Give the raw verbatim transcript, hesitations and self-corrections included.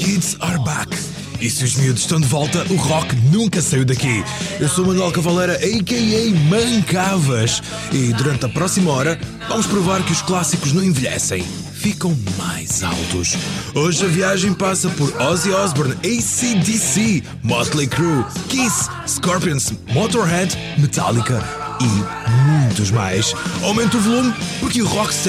Kids are back. E se os miúdos estão de volta, o rock nunca saiu daqui. Eu sou Manuel Cavaleira, a k a. Mancavas. E durante a próxima hora, vamos provar que os clássicos não envelhecem. Ficam mais altos. Hoje a viagem passa por Ozzy Osbourne, A C D C, Motley Crue, Kiss, Scorpions, Motorhead, Metallica e muitos mais. Aumente o volume porque o rock